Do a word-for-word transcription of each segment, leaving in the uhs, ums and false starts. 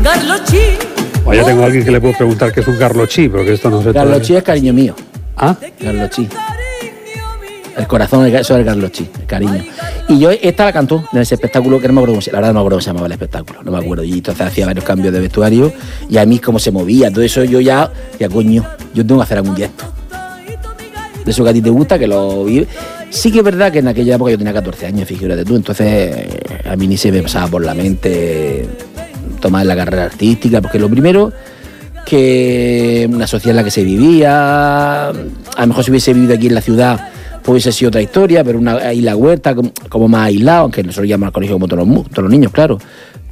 O ya tengo a alguien que le puedo preguntar qué es un garlochí, porque esto no sé. Garlochí es cariño mío. ¿Ah? Garlochí. El corazón, eso es el garlochí, el cariño. Y yo esta la cantó en ese espectáculo, que no me acuerdo cómo se, la verdad no me acuerdo cómo se llamaba el espectáculo, no me acuerdo. Y entonces hacía varios cambios de vestuario y a mí cómo se movía, todo eso yo ya, ya coño, yo tengo que hacer algún día esto. De eso que a ti te gusta, que lo vive. Sí que es verdad que en aquella época yo tenía catorce años, figúrate tú, entonces a mí ni se me pasaba por la mente tomar la carrera artística, porque lo primero, que una sociedad en la que se vivía, a lo mejor si hubiese vivido aquí en la ciudad, pues hubiese sido otra historia, pero una isla huerta, como, como más aislado, aunque nosotros llamamos al colegio como todos los, todos los niños, claro.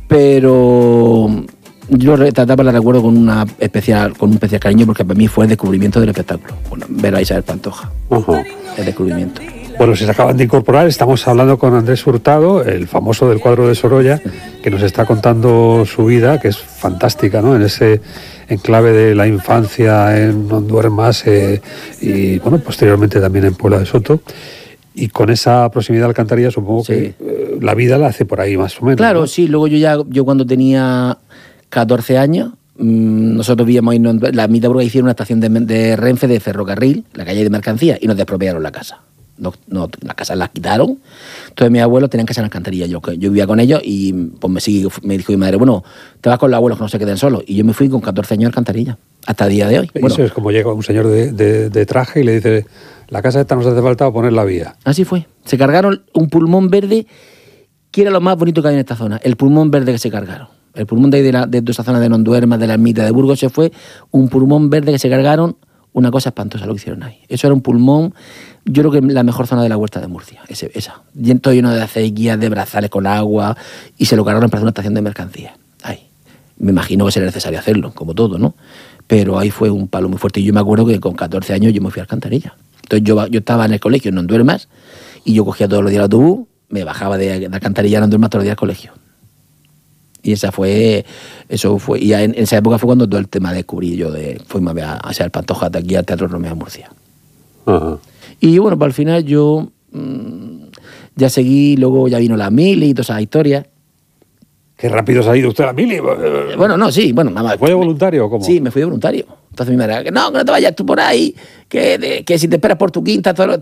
Pero yo esta etapa la recuerdo con una especial, con un especial cariño, porque para mí fue el descubrimiento del espectáculo, bueno, ver a Isabel Pantoja. Uh-huh. El descubrimiento. Bueno, si se acaban de incorporar, estamos hablando con Andrés Hurtado, el famoso del cuadro de Sorolla, que nos está contando su vida, que es fantástica, ¿no? En ese enclave de la infancia en No Duermas eh, y, bueno, posteriormente también en Puebla de Soto. Y con esa proximidad a Alcantarilla, supongo sí. que eh, la vida la hace por ahí más o menos. Claro, ¿no? Sí. Luego yo ya, yo cuando tenía catorce años, mmm, nosotros vivíamos ahí, la mitad porque hicieron una estación de, de Renfe de ferrocarril, la calle de mercancía, y nos despropiaron la casa. No, no, las casas las quitaron. Entonces mis abuelos tenían casa en Alcantarilla. Yo, yo vivía con ellos y pues me, sigue, me dijo mi madre, bueno, te vas con los abuelos que no se queden solos. Y yo me fui con catorce años a Alcantarilla, hasta el día de hoy. Bueno, eso es como llega un señor de, de, de traje y le dice, la casa esta nos hace falta poner la vía. Así fue. Se cargaron un pulmón verde que era lo más bonito que había en esta zona. El pulmón verde que se cargaron. El pulmón de ahí de, la, de toda esa zona de No Duermas, de la ermita de Burgos, se fue un pulmón verde que se cargaron. Una cosa espantosa lo que hicieron ahí. Eso era un pulmón, yo creo que la mejor zona de la huerta de Murcia, ese, esa. Todo lleno de acequias, de brazales con agua, y se lo cargaron para hacer una estación de mercancías. Ahí. Me imagino que sería necesario hacerlo, como todo, ¿no? Pero ahí fue un palo muy fuerte. Y yo me acuerdo que con catorce años yo me fui a Alcantarilla. Entonces yo, yo estaba en el colegio en No Duermas, y yo cogía todos los días el autobús, me bajaba de, de Alcantarilla a No Duermas todos los días al colegio. Y esa fue, eso fue, y en, en esa época fue cuando todo el tema descubrí yo de, fuimos a, a hacer el Pantoja de aquí al Teatro Romeo de Murcia. Uh-huh. Y bueno, para el final yo mmm, ya seguí, luego ya vino la mili y todas esas historias. Qué rápido se ha ido usted a la mili. Bueno, no, sí, bueno, nada más. ¿Fue de voluntario o cómo? Sí, me fui de voluntario. Entonces mi madre, que no, que no te vayas tú por ahí, que, de, que si te esperas por tu quinta, todo,